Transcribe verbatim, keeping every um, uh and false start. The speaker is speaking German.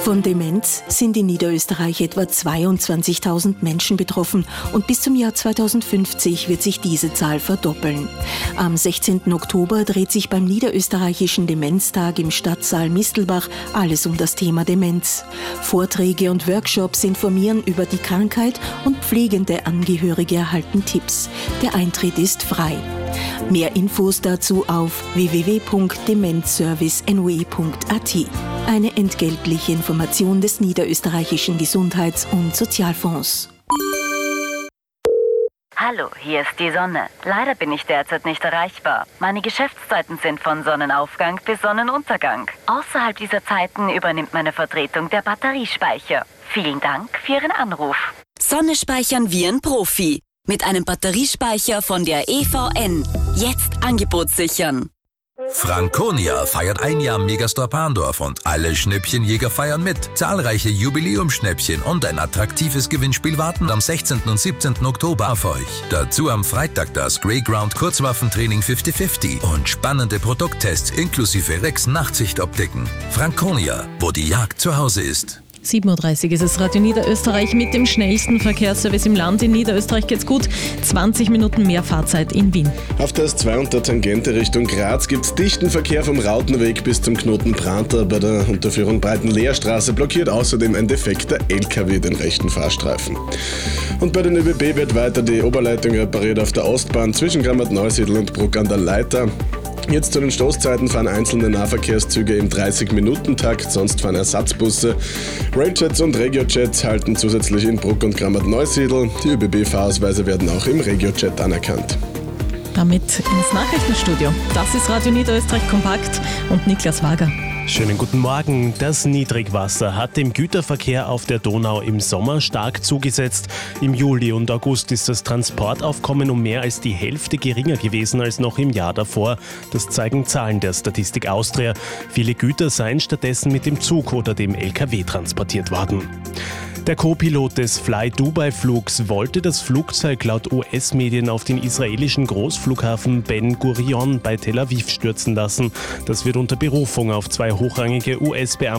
Von Demenz sind in Niederösterreich etwa zweiundzwanzigtausend Menschen betroffen und bis zum Jahr zweitausendfünfzig wird sich diese Zahl verdoppeln. Am sechzehnten Oktober dreht sich beim Niederösterreichischen Demenztag im Stadtsaal Mistelbach alles um das Thema Demenz. Vorträge und Workshops informieren über die Krankheit und pflegende Angehörige erhalten Tipps. Der Eintritt ist frei. Mehr Infos dazu auf w w w punkt demenzservice n o e punkt a t. Eine entgeltliche Information des Niederösterreichischen Gesundheits- und Sozialfonds. Hallo, hier ist die Sonne. Leider bin ich derzeit nicht erreichbar. Meine Geschäftszeiten sind von Sonnenaufgang bis Sonnenuntergang. Außerhalb dieser Zeiten übernimmt meine Vertretung der Batteriespeicher. Vielen Dank für Ihren Anruf. Sonne speichern wie ein Profi. Mit einem Batteriespeicher von der E V N. Jetzt Angebot sichern. Franconia feiert ein Jahr Megastore Parndorf und alle Schnäppchenjäger feiern mit. Zahlreiche Jubiläumsschnäppchen und ein attraktives Gewinnspiel warten am sechzehnten und siebzehnten Oktober auf euch. Dazu am Freitag das Greyground Kurzwaffentraining fünfzig fünfzig und spannende Produkttests inklusive Rex Nachtsichtoptiken. Franconia, wo die Jagd zu Hause ist. sieben Uhr dreißig ist es Radio Niederösterreich mit dem schnellsten Verkehrsservice im Land. In Niederösterreich geht's gut. zwanzig Minuten mehr Fahrzeit in Wien. Auf der S zwei und der Tangente Richtung Graz gibt's dichten Verkehr vom Rautenweg bis zum Knoten Pranter. Bei der Unterführung Breitenleerstraße blockiert außerdem ein defekter L K W den rechten Fahrstreifen. Und bei den ÖBB wird weiter die Oberleitung repariert auf der Ostbahn zwischen Grammat-Neusiedl und Bruck an der Leiter. Jetzt zu den Stoßzeiten fahren einzelne Nahverkehrszüge im dreißig-Minuten-Takt, sonst fahren Ersatzbusse. Railjets und Regiojets halten zusätzlich in Bruck und Grammat-Neusiedl. Die ÖBB-Fahrausweise werden auch im Regiojet anerkannt. Damit ins Nachrichtenstudio. Das ist Radio Niederösterreich kompakt und Niklas Wager. Schönen guten Morgen. Das Niedrigwasser hat dem Güterverkehr auf der Donau im Sommer stark zugesetzt. Im Juli und August ist das Transportaufkommen um mehr als die Hälfte geringer gewesen als noch im Jahr davor. Das zeigen Zahlen der Statistik Austria. Viele Güter seien stattdessen mit dem Zug oder dem L K W transportiert worden. Der Co-Pilot des Fly-Dubai-Flugs wollte das Flugzeug laut U S-Medien auf den israelischen Großflughafen Ben Gurion bei Tel Aviv stürzen lassen. Das wird unter Berufung auf zwei hochrangige U S-Beamte